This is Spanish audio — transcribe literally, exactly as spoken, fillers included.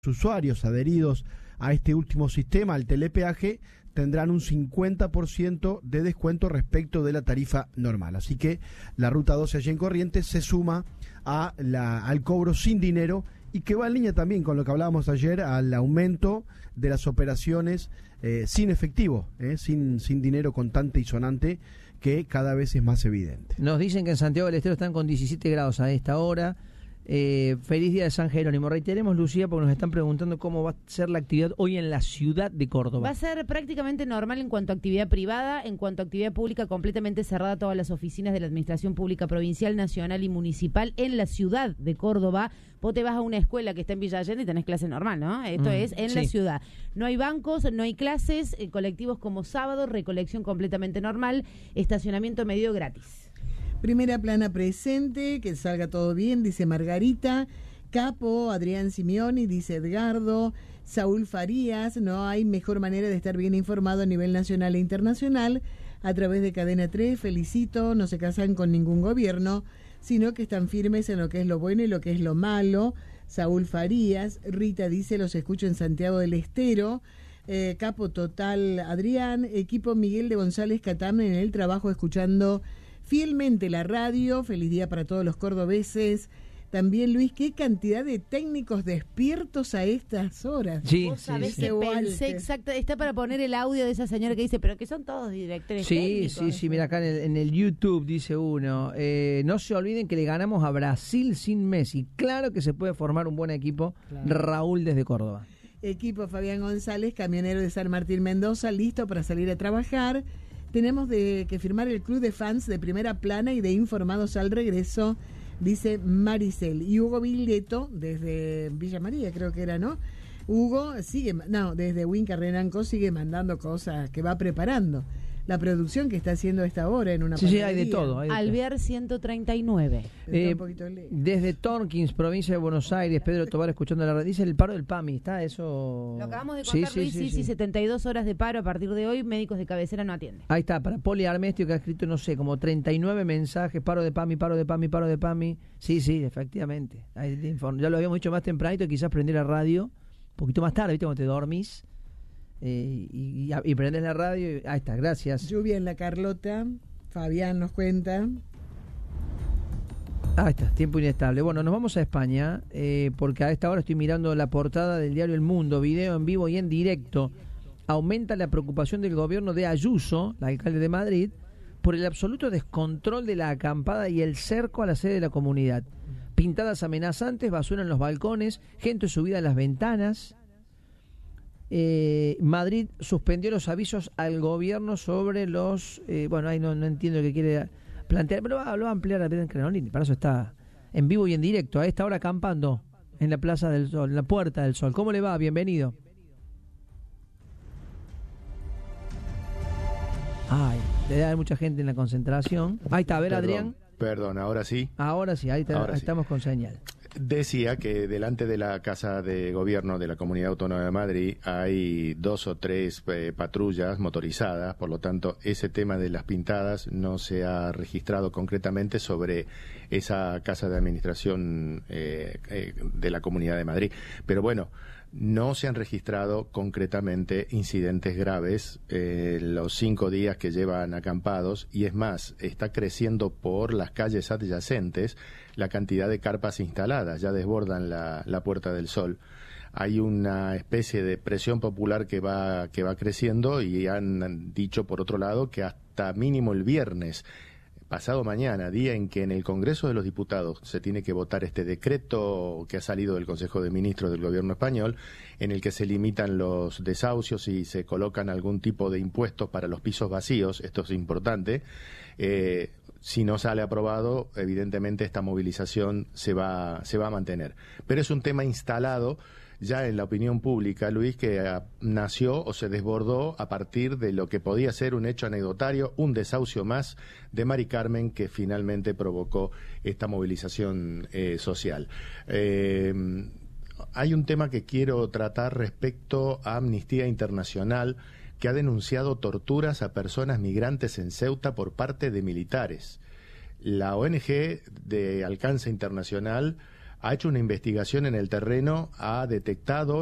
usuarios adheridos a este último sistema, al telepeaje, tendrán un cincuenta por ciento de descuento respecto de la tarifa normal. Así que la Ruta doce allí en Corrientes se suma a la, al cobro sin dinero y que va en línea también con lo que hablábamos ayer, al aumento de las operaciones eh, sin efectivo, eh, sin, sin dinero contante y sonante, que cada vez es más evidente. Nos dicen que en Santiago del Estero están con diecisiete grados a esta hora. Eh, feliz día de San Jerónimo. Reiteremos, Lucía, porque nos están preguntando cómo va a ser la actividad hoy en la ciudad de Córdoba. Va a ser prácticamente normal en cuanto a actividad privada, en cuanto a actividad pública, completamente cerrada todas las oficinas de la Administración Pública Provincial, Nacional y Municipal en la ciudad de Córdoba. Vos te vas a una escuela que está en Villa Allende y tenés clase normal, ¿no? Esto mm, es en sí. la ciudad. No hay bancos, no hay clases, eh, colectivos como sábado, recolección completamente normal, estacionamiento medio gratis. Primera plana presente, que salga todo bien, dice Margarita. Capo, Adrián Simeoni, dice Edgardo. Saúl Farías, no hay mejor manera de estar bien informado a nivel nacional e internacional. A través de Cadena tres, felicito, no se casan con ningún gobierno, sino que están firmes en lo que es lo bueno y lo que es lo malo. Saúl Farías. Rita dice, los escucho en Santiago del Estero. Eh, Capo total, Adrián. Equipo Miguel de González Catán en el trabajo escuchando fielmente la radio. Feliz día para todos los cordobeses. También, Luis, qué cantidad de técnicos despiertos a estas horas. Sí, Vos sabés sí, que sí. pensé exacto, está para poner el audio de esa señora que dice, pero que son todos directores Sí, técnicos. sí, sí, mira acá en el, en el YouTube dice uno, eh, no se olviden que le ganamos a Brasil sin Messi. Claro que se puede formar un buen equipo. Claro. Raúl desde Córdoba. Equipo Fabián González, camionero de San Martín Mendoza, listo para salir a trabajar. Tenemos de que firmar el club de fans de Primera Plana y de Informados al Regreso, dice Maricel. Y Hugo Vileto, desde Villa María, creo que era, ¿no? Hugo sigue, no, desde Winca Renanco sigue mandando cosas que va preparando. La producción que está haciendo a esta hora en una Sí, sí, hay de todo. Hay de Alvear ciento treinta y nueve. Eh, desde Torkins, provincia de Buenos Aires, Pedro Tobar escuchando la red. Dice el paro del PAMI, ¿está eso? Lo acabamos de contar, sí, Luis, sí, sí, sí, sí, sí, setenta y dos horas de paro a partir de hoy, médicos de cabecera no atienden. Ahí está, para Poli Armestio, que ha escrito, no sé, como treinta y nueve mensajes, paro de PAMI, paro de PAMI, paro de PAMI. Sí, sí, efectivamente. Ahí te informo. Ya lo habíamos dicho más tempranito, quizás prender la radio un poquito más tarde, ¿viste? Cuando te dormís. Eh, y, y, y prendes la radio y ahí está, gracias. Lluvia en la Carlota, Fabián nos cuenta. Ahí está, tiempo inestable. Bueno, nos vamos a España, eh, porque a esta hora estoy mirando la portada del diario El Mundo, video en vivo y en directo. Aumenta la preocupación del gobierno de Ayuso, la alcalde de Madrid, por el absoluto descontrol de la acampada y el cerco a la sede de la comunidad. Pintadas amenazantes, basura en los balcones, gente subida en las ventanas. Eh, Madrid suspendió los avisos al gobierno sobre los... Eh, bueno, ahí no, no entiendo qué quiere plantear, pero va, lo va a ampliar a Pedro Crenolini. Para eso está en vivo y en directo, a esta hora acampando en la Plaza del Sol, en la Puerta del Sol. ¿Cómo le va? Bienvenido. Ay, debe haber mucha gente en la concentración. Ahí está, a ver, perdón, Adrián. Perdón, ahora sí. Ahora sí, ahí, te, ahora ahí sí. estamos con señal. Decía que delante de la Casa de Gobierno de la Comunidad Autónoma de Madrid hay dos o tres eh, patrullas motorizadas, por lo tanto ese tema de las pintadas no se ha registrado concretamente sobre esa Casa de Administración eh, eh, de la Comunidad de Madrid. Pero bueno, no se han registrado concretamente incidentes graves eh, los cinco días que llevan acampados, y es más, está creciendo por las calles adyacentes la cantidad de carpas instaladas, ya desbordan la, la Puerta del Sol. Hay una especie de presión popular que va, que va creciendo, y han dicho por otro lado que hasta mínimo el viernes, pasado mañana, día en que en el Congreso de los Diputados se tiene que votar este decreto que ha salido del Consejo de Ministros del Gobierno español, en el que se limitan los desahucios y se colocan algún tipo de impuestos para los pisos vacíos. Esto es importante. Eh, si no sale aprobado, evidentemente esta movilización se va, se va a mantener. Pero es un tema instalado ya en la opinión pública, Luis, que a, nació o se desbordó a partir de lo que podía ser un hecho anecdotario, un desahucio más de Mari Carmen, que finalmente provocó esta movilización eh, social. Eh, hay un tema que quiero tratar respecto a Amnistía Internacional, que ha denunciado torturas a personas migrantes en Ceuta por parte de militares. La O N G de alcance internacional ha hecho una investigación en el terreno, ha detectado